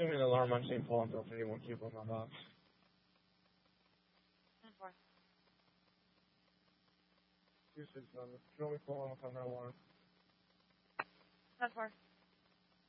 assuming the alarm on St. Paul and built 31 people in my box. 10-4. 267. Show me full on alarm. 10-4.